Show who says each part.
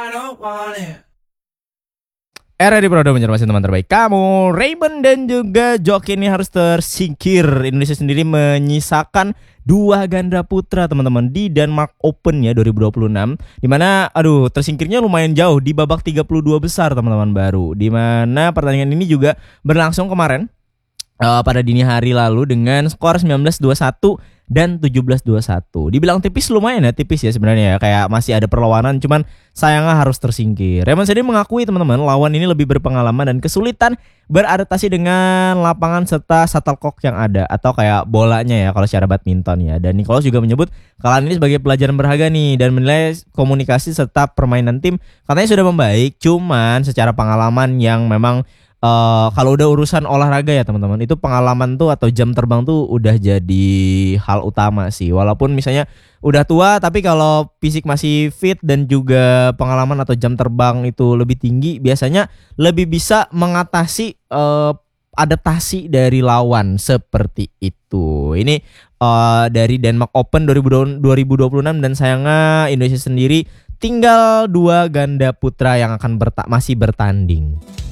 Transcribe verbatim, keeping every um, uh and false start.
Speaker 1: Era di Prodo mencermati teman terbaik kamu. Raymond dan juga Joki ini harus tersingkir. Indonesia sendiri menyisakan dua ganda putra teman-teman di Denmark Open ya dua ribu dua puluh enam. Dimana aduh tersingkirnya lumayan jauh di babak tiga puluh dua besar teman-teman baru. Dimana pertandingan ini juga berlangsung kemarin uh, pada dini hari lalu dengan skor sembilan belas dua puluh satu dan tujuh belas dua puluh satu. Dibilang tipis lumayan ya, tipis ya sebenarnya ya. Kayak masih ada perlawanan, cuman sayangnya harus tersingkir. Raymond sendiri mengakui teman-teman lawan ini lebih berpengalaman dan kesulitan beradaptasi dengan lapangan serta shuttlecock yang ada atau kayak bolanya ya kalau secara badminton ya. Dan Nicholas juga menyebut kekalahan ini sebagai pelajaran berharga nih dan menilai komunikasi serta permainan tim katanya sudah membaik, cuman secara pengalaman yang memang Uh, kalau udah urusan olahraga ya teman-teman, itu pengalaman tuh atau jam terbang tuh udah jadi hal utama sih. Walaupun misalnya udah tua, tapi kalau fisik masih fit dan juga pengalaman atau jam terbang itu lebih tinggi, biasanya lebih bisa mengatasi uh, adaptasi dari lawan seperti itu. Ini uh, dari Denmark Open dua ribu dua puluh enam dan sayangnya Indonesia sendiri tinggal dua ganda putra yang akan berta- masih bertanding.